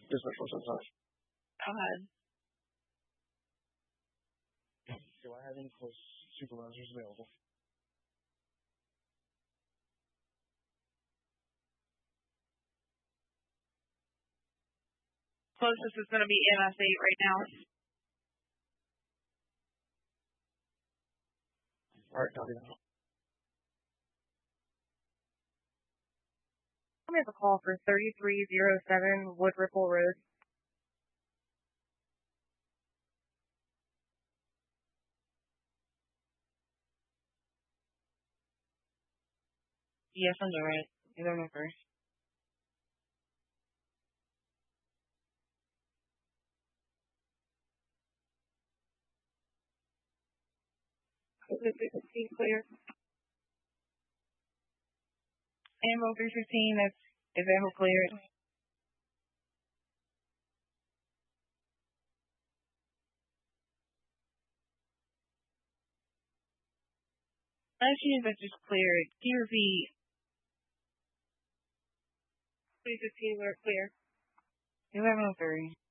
Dispatch 475. God. Do I have any close supervisors available? Closest is going to be MS8 right now. Alright, copy that. We have a call for 3307 Wood Ripple Road. Yes, I'm doing it. You're going first. Clear. Ammo 315 is ammo cleared. Last unit that's just cleared. Can you repeat? 315, we're clear. 1103.